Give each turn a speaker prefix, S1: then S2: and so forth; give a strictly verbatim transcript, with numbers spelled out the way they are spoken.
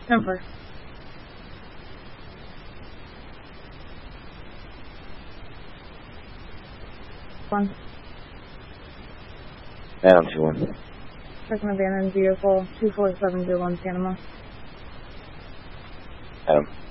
S1: Number. One.
S2: Adam two one.
S1: Second abandoned vehicle two four seven zero one Panama.
S2: Adam.